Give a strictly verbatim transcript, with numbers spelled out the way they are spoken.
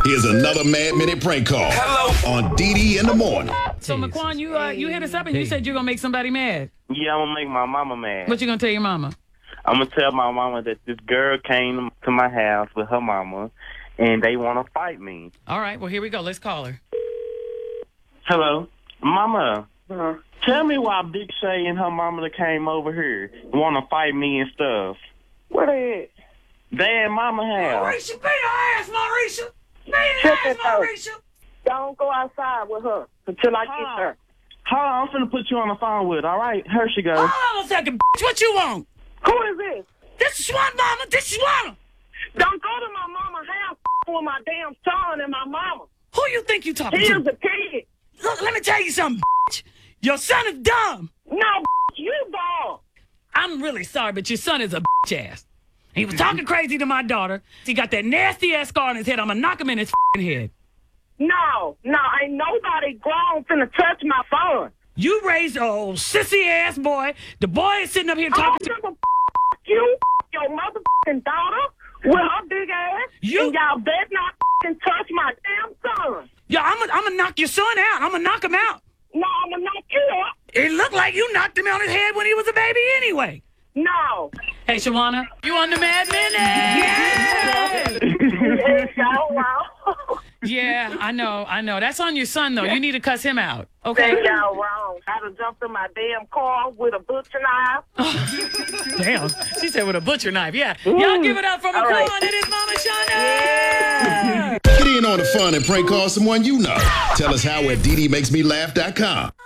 Here's another Mad Minute prank call. Hello. On D D in the morning. So, McQuan, you uh, you hit us up and you said you're going to make somebody mad. Yeah, I'm going to make my mama mad. What you going to tell your mama? I'm going to tell my mama that this girl came to my house with her mama, and they want to fight me. All right, well, here we go. Let's call her. Hello? Mama, uh, tell me why Big Shay and her mama that came over here want to fight me and stuff. Where they at? They at mama house. Marisha, beat her ass, Marisha. Beat her Shut ass, that door. Marisha. Don't go outside with her until I get her. Hold on, I'm finna put you on the phone with, all right? Here she goes. Hold on a second, bitch. What you want? Who is this? This is Swan Mama. This is Swan. Don't go to my mama's house with my damn son and my mama. Who you think you talking He's to? a kid. Look, let me tell you something, bitch. Your son is dumb. No, you dumb. I'm really sorry, but your son is a bitch ass. He was talking crazy to my daughter. He got that nasty ass scar on his head. I'm gonna knock him in his head. No, no, ain't nobody grown finna touch my son. You raised a old sissy ass boy. The boy is sitting up here I talking don't to give a you, your motherfucking daughter with her big ass. You- And y'all better not fucking touch my damn son. Yeah, I'm gonna I'm gonna knock your son out. I'm gonna knock him out. No, I'm gonna knock you up. It looked like you knocked him on his head when he was a baby anyway. No. Hey, Shawana, you on the Mad Minute? Yeah, y'all wrong. Yeah, I know, I know. That's on your son, though. You need to cuss him out, okay? Think y'all wrong. I done jumped in my damn car with a butcher knife. Damn. She said with a butcher knife. Yeah. Y'all give it up for McQuan right. and his mama, Shauna. Get in on the fun and prank call someone you know. Tell us how at D D makes me laugh dot com.